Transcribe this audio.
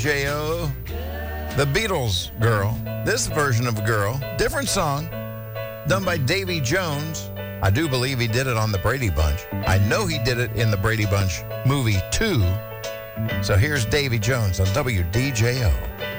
WDJO. The Beatles, Girl. This version of Girl, different song, done by Davy Jones. I do believe he did it on the Brady Bunch. I know he did it in the Brady Bunch movie 2. So here's Davy Jones on WDJO.